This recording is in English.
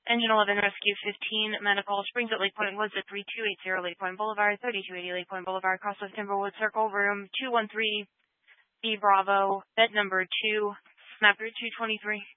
Engine 11, Rescue 15, Medical, Springs at Lake Point, Woods at 3280 Lake Point Boulevard, 3280 Lake Point Boulevard, Crosswest Timberwood Circle, room 213, B Bravo, bed number 2, map route 223.